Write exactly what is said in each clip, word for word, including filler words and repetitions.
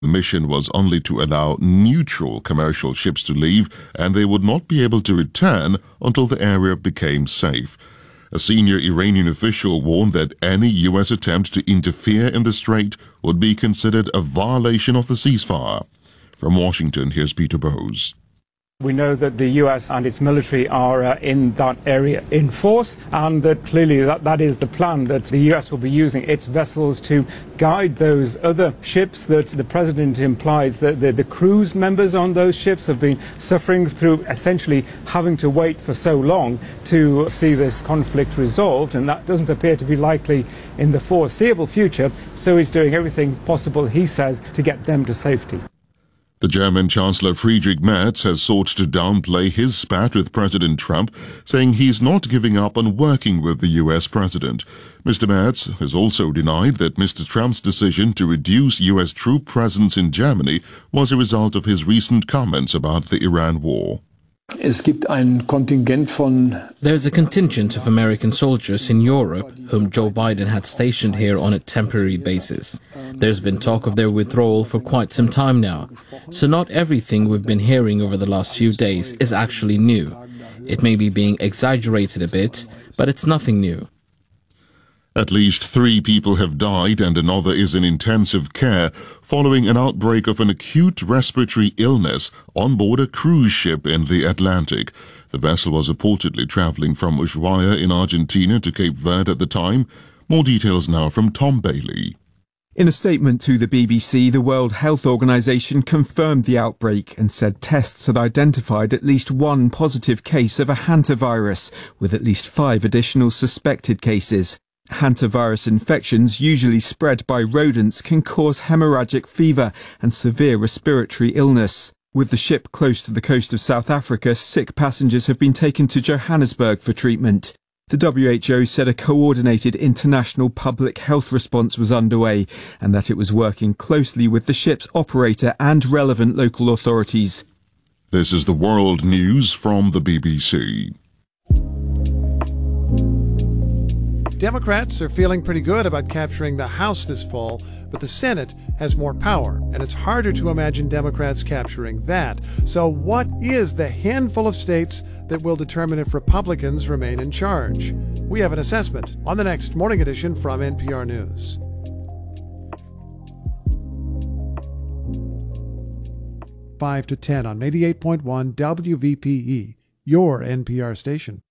The mission was only to allow neutral commercial ships to leave, and they would not be able to return until the area became safe. A senior Iranian official warned that any U S attempt to interfere in the strait would be considered a violation of the ceasefire. From Washington, here's Peter Bowes. We know that the U S and its military are uh, in that area in force, and that clearly that, that is the plan, that the U S will be using its vessels to guide those other ships, that the president implies that the, the cruise members on those ships have been suffering through essentially having to wait for so long to see this conflict resolved, and that doesn't appear to be likely in the foreseeable future, so he's doing everything possible, he says, to get them to safety. The German Chancellor Friedrich Merz has sought to downplay his spat with President Trump, saying he's not giving up on working with the U S president. Mister Merz has also denied that Mister Trump's decision to reduce U S troop presence in Germany was a result of his recent comments about the Iran war. Es gibt ein Kontingent von There's a contingent of American soldiers in Europe whom Joe Biden had stationed here on a temporary basis. There's been talk of their withdrawal for quite some time now, so not everything we've been hearing over the last few days is actually new. It may be being exaggerated a bit, but it's nothing new. At least three people have died and another is in intensive care following an outbreak of an acute respiratory illness on board a cruise ship in the Atlantic. The vessel was reportedly traveling from Ushuaia in Argentina to Cape Verde at the time. More details now from Tom Bailey. In a statement to the B B C, the World Health Organization confirmed the outbreak and said tests had identified at least one positive case of a hantavirus, with at least five additional suspected cases. Hantavirus infections, usually spread by rodents, can cause hemorrhagic fever and severe respiratory illness. With the ship close to the coast of South Africa, sick passengers have been taken to Johannesburg for treatment. The W H O said a coordinated international public health response was underway and that it was working closely with the ship's operator and relevant local authorities. This is the World News from the B B C. Democrats are feeling pretty good about capturing the House this fall, but the Senate has more power, and it's harder to imagine Democrats capturing that. So what is the handful of states that will determine if Republicans remain in charge? We have an assessment on the next Morning Edition from N P R News. five to ten on eighty-eight point one W V P E, your N P R station.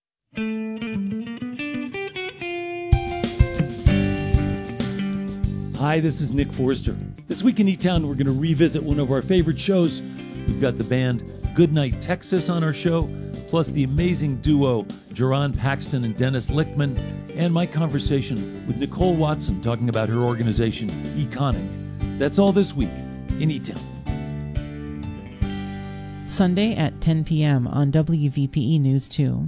Hi, this is Nick Forster. This week in E-Town, we're going to revisit one of our favorite shows. We've got the band Goodnight Texas on our show, plus the amazing duo Jerron Paxton and Dennis Lichtman, and my conversation with Nicole Watson talking about her organization, Econic. That's all this week in E-Town. Sunday at ten p.m. on W V P E News two.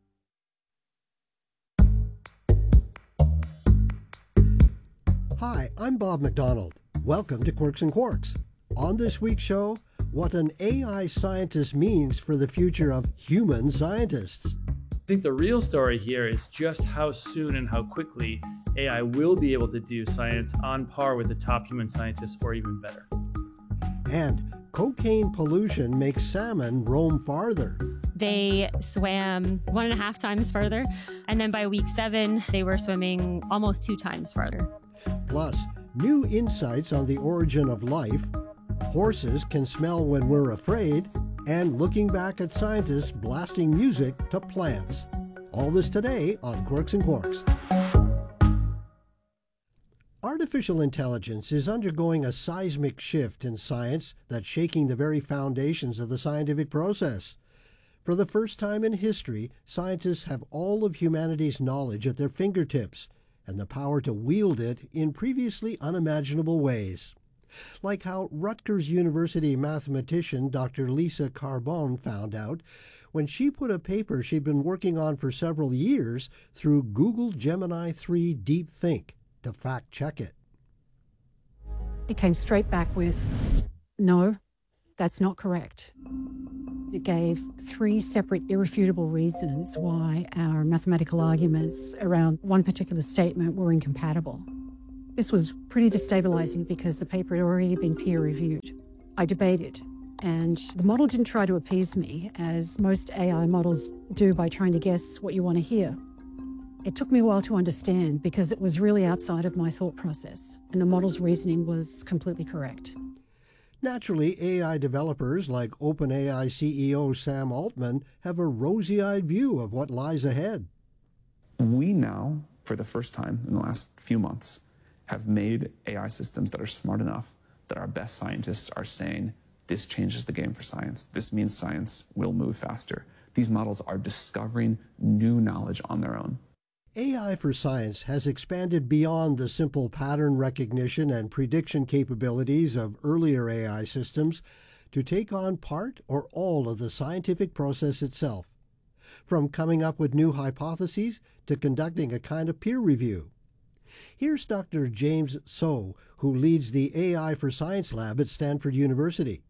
Hi, I'm Bob McDonald. Welcome to Quirks and Quarks. On this week's show, what an A I scientist means for the future of human scientists. I think the real story here is just how soon and how quickly A I will be able to do science on par with the top human scientists or even better. And cocaine pollution makes salmon roam farther. They swam one and a half times further, and then by week seven, they were swimming almost two times farther. Plus, new insights on the origin of life, horses can smell when we're afraid, and looking back at scientists blasting music to plants. All this today on Quirks and Quarks. Artificial intelligence is undergoing a seismic shift in science that's shaking the very foundations of the scientific process. For the first time in history, scientists have all of humanity's knowledge at their fingertips, and the power to wield it in previously unimaginable ways. Like how Rutgers University mathematician Doctor Lisa Carbone found out when she put a paper she'd been working on for several years through Google Gemini three Deep Think to fact-check it. It came straight back with, no, that's not correct. It gave three separate irrefutable reasons why our mathematical arguments around one particular statement were incompatible. This was pretty destabilizing because the paper had already been peer-reviewed. I debated, and the model didn't try to appease me, as most A I models do by trying to guess what you want to hear. It took me a while to understand because it was really outside of my thought process, and the model's reasoning was completely correct. Naturally, A I developers like OpenAI C E O Sam Altman have a rosy-eyed view of what lies ahead. We now, for the first time in the last few months, have made A I systems that are smart enough that our best scientists are saying, this changes the game for science. This means science will move faster. These models are discovering new knowledge on their own. A I for science has expanded beyond the simple pattern recognition and prediction capabilities of earlier A I systems to take on part or all of the scientific process itself, from coming up with new hypotheses to conducting a kind of peer review. Here's Doctor James So, who leads the A I for Science Lab at Stanford University.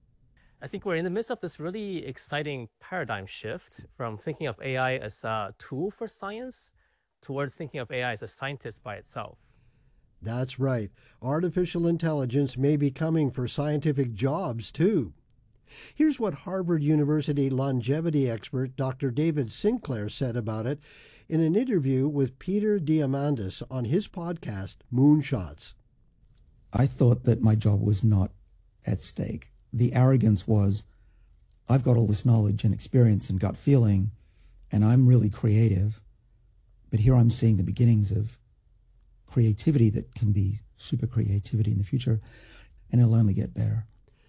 I think we're in the midst of this really exciting paradigm shift from thinking of A I as a tool for science towards thinking of A I as a scientist by itself. That's right. Artificial intelligence may be coming for scientific jobs, too. Here's what Harvard University longevity expert Doctor David Sinclair said about it in an interview with Peter Diamandis on his podcast, Moonshots. I thought that my job was not at stake. The arrogance was, I've got all this knowledge and experience and gut feeling, and I'm really creative, but here I'm seeing the beginnings of creativity that can be super creativity in the future, and it'll only get better.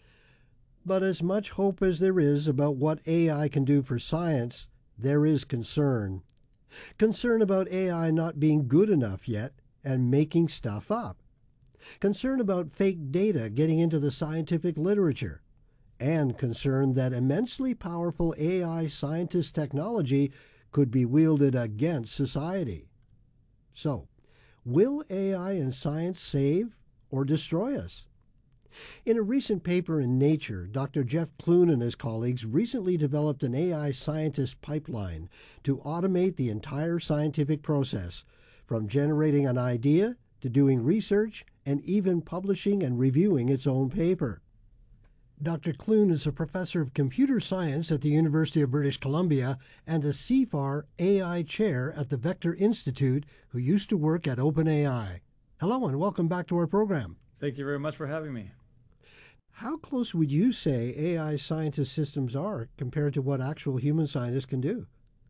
But as much hope as there is about what A I can do for science, there is concern. Concern about A I not being good enough yet and making stuff up. Concern about fake data getting into the scientific literature. And concern that immensely powerful A I scientist technology could be wielded against society. So, will A I in science save or destroy us? In a recent paper in Nature, Doctor Jeff Clune and his colleagues recently developed an A I scientist pipeline to automate the entire scientific process, from generating an idea to doing research and even publishing and reviewing its own paper. Doctor Clune is a professor of computer science at the University of British Columbia and a C F A R A I chair at the Vector Institute, who used to work at OpenAI. Hello and welcome back to our program. Thank you very much for having me. How close would you say A I scientist systems are compared to what actual human scientists can do?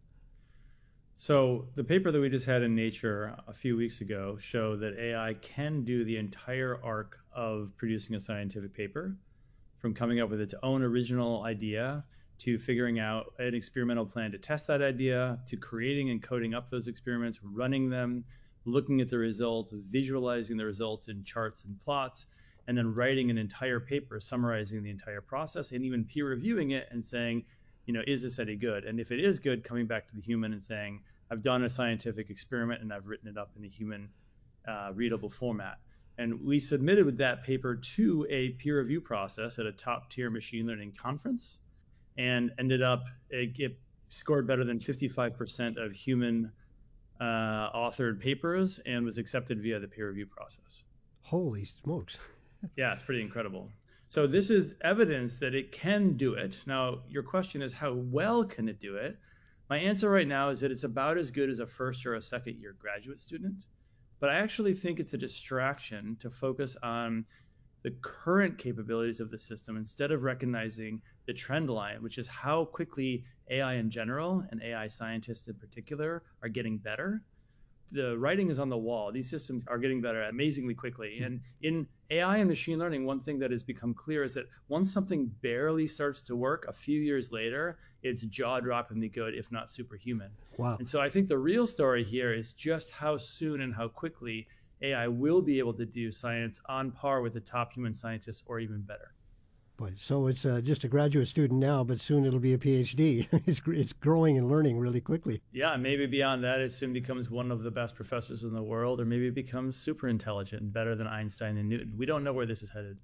So the paper that we just had in Nature a few weeks ago showed that A I can do the entire arc of producing a scientific paper, from coming up with its own original idea to figuring out an experimental plan to test that idea, to creating and coding up those experiments, running them, looking at the results, visualizing the results in charts and plots, and then writing an entire paper summarizing the entire process and even peer reviewing it and saying, you know, is this any good? And if it is good, coming back to the human and saying, I've done a scientific experiment and I've written it up in a human uh, readable format. And we submitted with that paper to a peer review process at a top tier machine learning conference and ended up, it, it scored better than fifty-five percent of human uh, authored papers and was accepted via the peer review process. Holy smokes. Yeah, it's pretty incredible. So this is evidence that it can do it. Now, your question is, how well can it do it? My answer right now is that it's about as good as a first or a second year graduate student. But I actually think it's a distraction to focus on the current capabilities of the system instead of recognizing the trend line, which is how quickly A I in general and A I scientists in particular are getting better. The writing is on the wall. These systems are getting better amazingly quickly. And in A I and machine learning, one thing that has become clear is that once something barely starts to work, a few years later, it's jaw-droppingly good, if not superhuman. Wow. And so I think the real story here is just how soon and how quickly A I will be able to do science on par with the top human scientists or even better. Boy, so it's uh, just a graduate student now, but soon it'll be a PhD. it's, it's growing and learning really quickly. Yeah, and maybe beyond that, it soon becomes one of the best professors in the world, or maybe it becomes super intelligent and better than Einstein and Newton. We don't know where this is headed.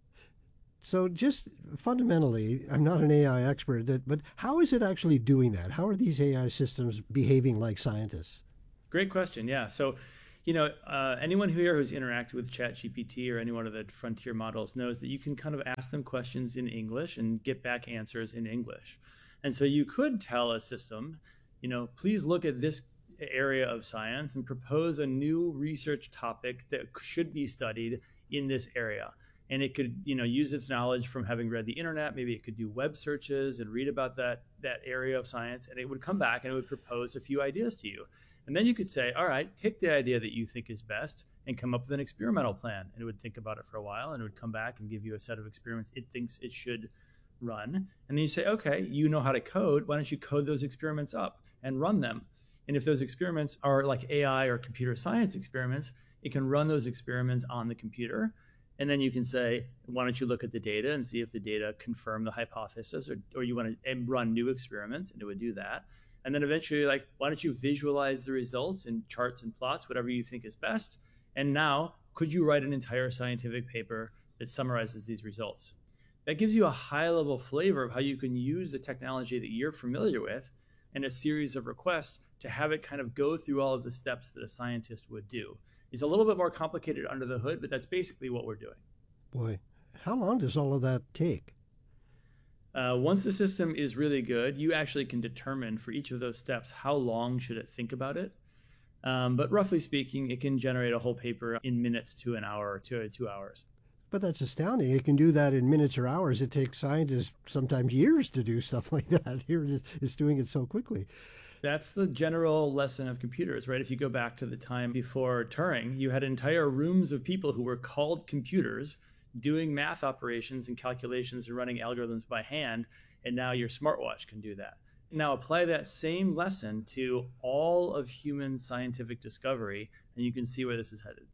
So just fundamentally, I'm not an A I expert, but how is it actually doing that? How are these A I systems behaving like scientists? Great question, yeah. So, You know, uh, anyone here who's interacted with ChatGPT or any one of the frontier models knows that you can kind of ask them questions in English and get back answers in English. And so you could tell a system, you know, please look at this area of science and propose a new research topic that should be studied in this area. And it could, you know, use its knowledge from having read the internet. Maybe it could do web searches and read about that, that area of science. And it would come back and it would propose a few ideas to you. And then you could say, all right, pick the idea that you think is best and come up with an experimental plan. And it would think about it for a while and it would come back and give you a set of experiments it thinks it should run. And then you say, okay, you know how to code. Why don't you code those experiments up and run them? And if those experiments are like A I or computer science experiments, it can run those experiments on the computer. And then you can say, why don't you look at the data and see if the data confirm the hypothesis, or, or you want to run new experiments, and it would do that. And then eventually, like, why don't you visualize the results in charts and plots, whatever you think is best. And now, could you write an entire scientific paper that summarizes these results? That gives you a high-level flavor of how you can use the technology that you're familiar with and a series of requests to have it kind of go through all of the steps that a scientist would do. It's a little bit more complicated under the hood, but that's basically what we're doing. Boy, how long does all of that take? Uh, once the system is really good, you actually can determine for each of those steps how long should it think about it. Um, but roughly speaking, it can generate a whole paper in minutes to an hour or two, two hours. But that's astounding. It can do that in minutes or hours. It takes scientists sometimes years to do stuff like that. Here it is, it's doing it so quickly. That's the general lesson of computers, right? If you go back to the time before Turing, you had entire rooms of people who were called computers doing math operations and calculations and running algorithms by hand, and now your smartwatch can do that. Now apply that same lesson to all of human scientific discovery, and you can see where this is headed.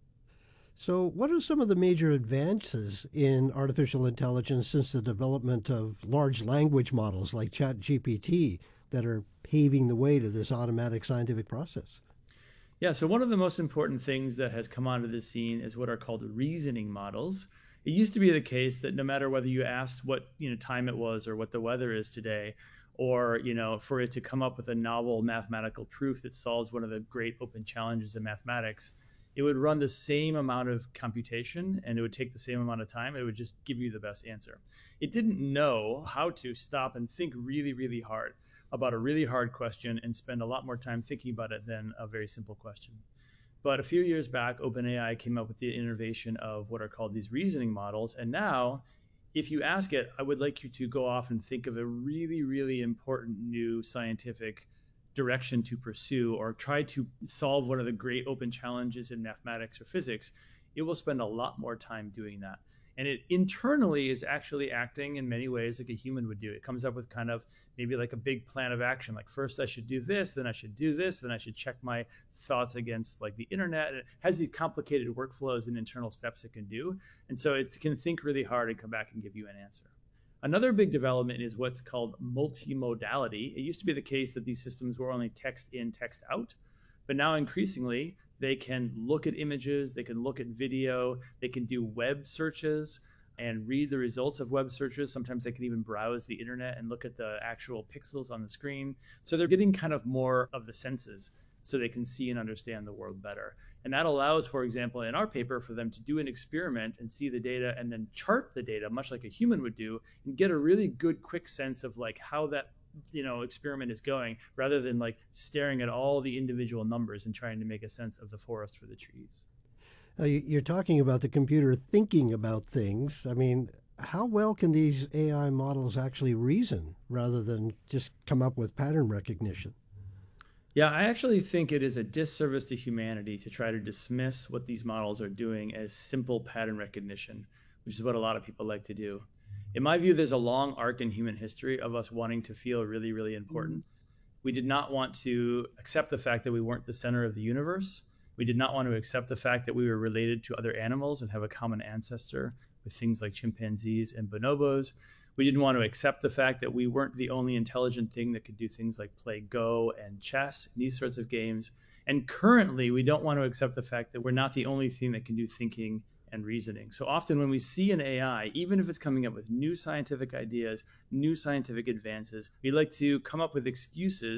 So what are some of the major advances in artificial intelligence since the development of large language models like ChatGPT that are paving the way to this automatic scientific process? Yeah, so one of the most important things that has come onto the scene is what are called reasoning models. It used to be the case that no matter whether you asked what, you know, time it was or what the weather is today, or, you know, for it to come up with a novel mathematical proof that solves one of the great open challenges in mathematics, it would run the same amount of computation and it would take the same amount of time. It would just give you the best answer. It didn't know how to stop and think really, really hard about a really hard question and spend a lot more time thinking about it than a very simple question. But a few years back, OpenAI came up with the innovation of what are called these reasoning models. And now, if you ask it, I would like you to go off and think of a really, really important new scientific direction to pursue, or try to solve one of the great open challenges in mathematics or physics, it will spend a lot more time doing that. And it internally is actually acting in many ways like a human would do. It comes up with kind of maybe like a big plan of action, like first I should do this, then I should do this, then I should check my thoughts against like the internet. And it has these complicated workflows and internal steps it can do. And so it can think really hard and come back and give you an answer. Another big development is what's called multimodality. It used to be the case that these systems were only text in, text out, but now increasingly they can look at images, they can look at video, they can do web searches and read the results of web searches. Sometimes they can even browse the internet and look at the actual pixels on the screen. So they're getting kind of more of the senses so they can see and understand the world better. And that allows, for example, in our paper, for them to do an experiment and see the data and then chart the data, much like a human would do, and get a really good, quick sense of like how that, you know, experiment is going, rather than like staring at all the individual numbers and trying to make a sense of the forest for the trees. Now, you're talking about the computer thinking about things. I mean, how well can these A I models actually reason rather than just come up with pattern recognition? Yeah, I actually think it is a disservice to humanity to try to dismiss what these models are doing as simple pattern recognition, which is what a lot of people like to do. In my view, there's a long arc in human history of us wanting to feel really, really important. We did not want to accept the fact that we weren't the center of the universe. We did not want to accept the fact that we were related to other animals and have a common ancestor with things like chimpanzees and bonobos. We didn't want to accept the fact that we weren't the only intelligent thing that could do things like play Go and chess, and these sorts of games. And currently, we don't want to accept the fact that we're not the only thing that can do thinking and reasoning. So often when we see an A I, even if it's coming up with new scientific ideas, new scientific advances, we like to come up with excuses to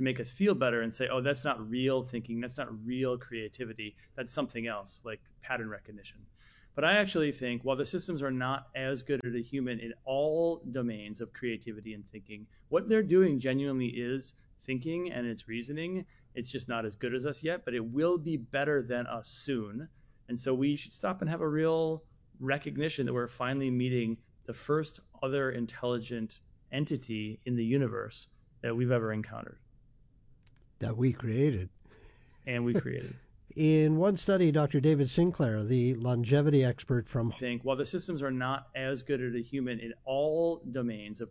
to make us feel better and say, oh, that's not real thinking, that's not real creativity, that's something else, like pattern recognition. But I actually think while the systems are not as good as a human in all domains of creativity and thinking, what they're doing genuinely is thinking and it's reasoning. It's just not as good as us yet, but it will be better than us soon. And so we should stop and have a real recognition that we're finally meeting the first other intelligent entity in the universe that we've ever encountered. That we created. And we created. In one study, Doctor David Sinclair, the longevity expert from... I think while the systems are not as good as a human in all domains of